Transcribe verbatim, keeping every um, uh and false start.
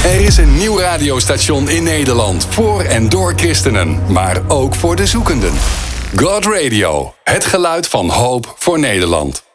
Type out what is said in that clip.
Er is een nieuw radiostation in Nederland voor en door christenen, maar ook voor de zoekenden. God Radio, het geluid van hoop voor Nederland.